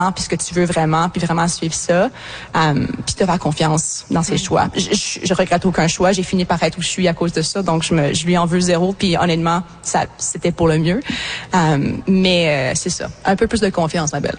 puis ce que tu veux vraiment, puis vraiment suivre ça, puis te faire confiance dans ses choix. Je regrette aucun choix. J'ai fini par être où je suis à cause de ça, donc je lui en veux zéro. Puis honnêtement, c'était pour le mieux. Mais c'est ça, un peu plus de confiance, ma belle.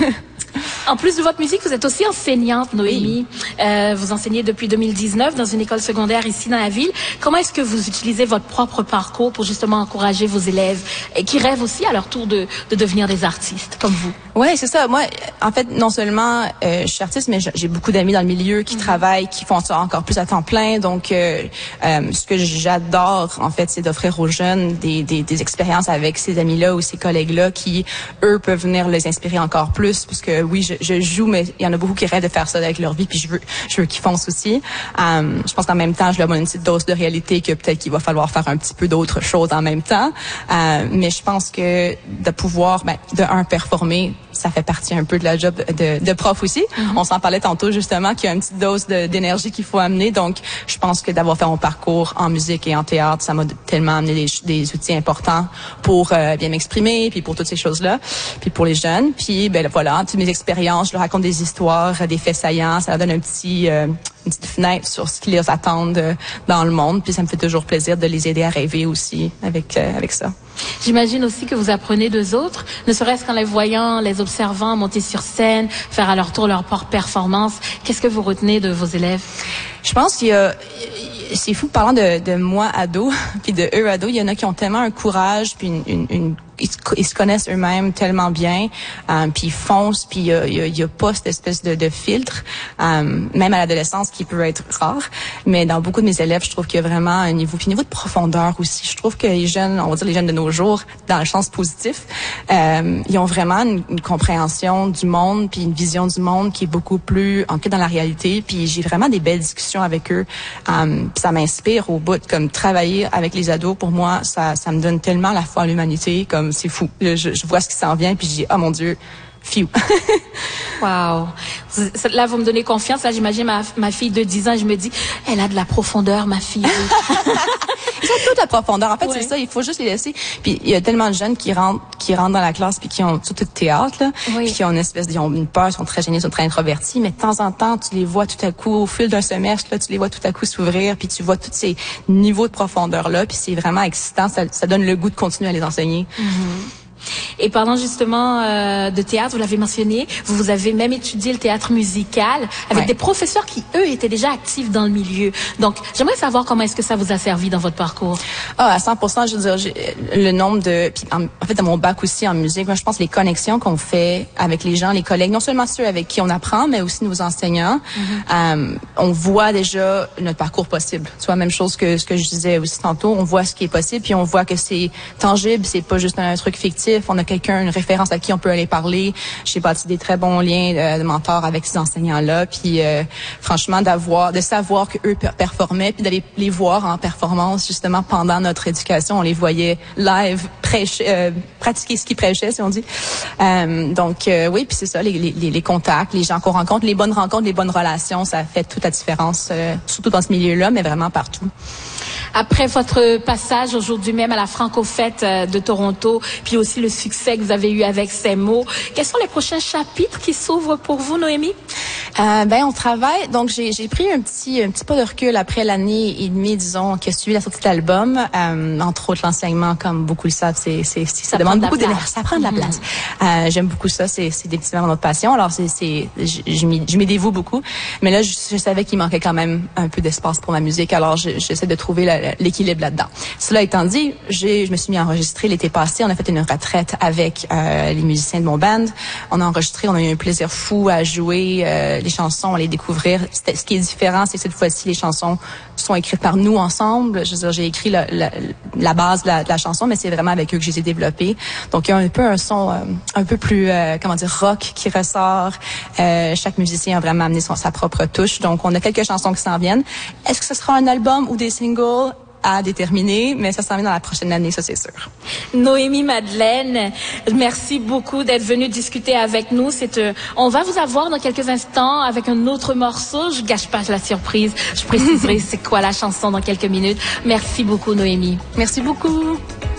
En plus de votre musique, vous êtes aussi enseignante, Noémie. Oui. Vous enseignez depuis 2019 dans une école secondaire ici dans la ville. Comment est-ce que vous utilisez votre propre parcours pour justement encourager vos élèves qui rêvent aussi à leur tour de devenir des artistes comme vous? Ouais, c'est ça. Moi, en fait, non seulement je suis artiste, mais j'ai beaucoup d'amis dans le milieu qui travaillent, qui font ça encore plus à temps plein. Donc, ce que j'adore, en fait, c'est d'offrir aux jeunes des expériences avec ces amis-là ou ces collègues-là qui, eux, peuvent venir les inspirer encore plus. Parce que oui, je joue, mais il y en a beaucoup qui rêvent de faire ça avec leur vie, puis je veux qu'ils foncent aussi. Je pense qu'en même temps, je leur donne une petite dose de réalité que peut-être qu'il va falloir faire un petit peu d'autres choses en même temps. Mais je pense que de pouvoir, performer, ça fait partie un peu de la job de prof aussi. On s'en parlait tantôt justement qu'il y a une petite dose d'énergie qu'il faut amener. Donc, je pense que d'avoir fait mon parcours en musique et en théâtre, ça m'a tellement amené des outils importants pour bien m'exprimer, puis pour toutes ces choses-là, puis pour les jeunes. Puis voilà, toutes mes expériences, je leur raconte des histoires, des faits saillants, ça leur donne une petite fenêtre sur ce qui les attend dans le monde. Puis ça me fait toujours plaisir de les aider à rêver aussi avec ça. J'imagine aussi que vous apprenez d'eux autres, ne serait-ce qu'en les voyant, les observant monter sur scène, faire à leur tour leur propre performance. Qu'est-ce que vous retenez de vos élèves? Je pense qu'il y a... C'est fou, parlant de moi ado, puis de eux ado, il y en a qui ont tellement un courage, puis ils se connaissent eux-mêmes tellement bien, puis ils foncent, puis il y a pas cette espèce de filtre, même à l'adolescence qui peut être rare. Mais dans beaucoup de mes élèves, je trouve qu'il y a vraiment un niveau de profondeur aussi. Je trouve que les jeunes, on va dire les jeunes de nos jours, dans le sens positif, ils ont vraiment une compréhension du monde, puis une vision du monde qui est beaucoup plus ancrée dans la réalité. Puis j'ai vraiment des belles discussions avec eux. Ça m'inspire au bout, comme travailler avec les ados, pour moi, ça me donne tellement la foi en l'humanité, comme c'est fou. Je vois ce qui s'en vient, puis je dis, oh mon Dieu, phew. Wow. Là, vous me donnez confiance. Là, j'imagine ma fille de 10 ans, je me dis, elle a de la profondeur, ma fille. Ils ont toute la profondeur. En fait, c'est ça, il faut juste les laisser. Puis il y a tellement de jeunes qui rentrent dans la classe puis qui ont surtout de théâtre, là, puis qui ont ils ont une peur, ils sont très gênés, ils sont très introvertis, mais de temps en temps, tu les vois tout à coup, au fil d'un semestre, là, tu les vois tout à coup s'ouvrir, puis tu vois tous ces niveaux de profondeur-là, puis c'est vraiment excitant, ça donne le goût de continuer à les enseigner. Et parlant justement de théâtre, vous l'avez mentionné, vous avez même étudié le théâtre musical avec des professeurs qui, eux, étaient déjà actifs dans le milieu. Donc, j'aimerais savoir comment est-ce que ça vous a servi dans votre parcours. À 100%, je veux dire, le nombre de... Puis en fait, dans mon bac aussi en musique, moi, je pense les connexions qu'on fait avec les gens, les collègues, non seulement ceux avec qui on apprend, mais aussi nos enseignants, on voit déjà notre parcours possible. Tu vois, même chose que ce que je disais aussi tantôt, on voit ce qui est possible, puis on voit que c'est tangible, c'est pas juste un truc fictif. On a quelqu'un, une référence à qui on peut aller parler. J'ai bâti des très bons liens de mentor avec ces enseignants-là. Puis franchement, de savoir qu'eux performaient, puis d'aller les voir en performance justement pendant notre éducation. On les voyait live, pratiquer ce qu'ils prêchaient, si on dit. Donc oui, puis c'est ça, les contacts, les gens qu'on rencontre, les bonnes rencontres, les bonnes relations, ça fait toute la différence, surtout dans ce milieu-là, mais vraiment partout. Après votre passage aujourd'hui même à la Franco-Fête de Toronto, puis aussi le succès que vous avez eu avec ces mots, quels sont les prochains chapitres qui s'ouvrent pour vous, Noémie? On travaille. Donc, j'ai pris un petit pas de recul après l'année et demie, disons, qui a suivi la sortie de l'album. Entre autres, l'enseignement, comme beaucoup le savent, ça demande beaucoup d'énergie. Ça prend de la place. J'aime beaucoup ça. C'est définitivement notre passion. Alors, je m'y dévoue beaucoup. Mais là, je savais qu'il manquait quand même un peu d'espace pour ma musique. Alors, j'essaie de trouver l'équilibre là-dedans. Cela étant dit, je me suis mis à enregistrer l'été passé. On a fait une retraite avec les musiciens de mon band. On a enregistré, on a eu un plaisir fou à jouer les chansons, à les découvrir. Ce qui est différent, c'est que cette fois-ci, les chansons sont écrites par nous ensemble. Je veux dire, j'ai écrit la base de la chanson, mais c'est vraiment avec eux que je les ai développées. Donc, il y a un peu un son un peu plus, rock qui ressort. Chaque musicien a vraiment amené sa propre touche. Donc, on a quelques chansons qui s'en viennent. Est-ce que ce sera un album ou des singles? À déterminer, mais ça s'en vient dans la prochaine année, ça c'est sûr. Noémie Madeleine, merci beaucoup d'être venue discuter avec nous. On va vous avoir dans quelques instants avec un autre morceau. Je gâche pas la surprise. Je préciserai c'est quoi la chanson dans quelques minutes. Merci beaucoup, Noémie. Merci beaucoup.